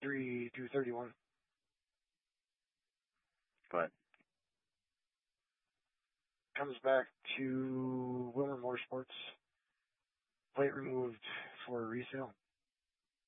231. Go ahead. Comes back to Wilmer Motorsports. Plate removed for resale.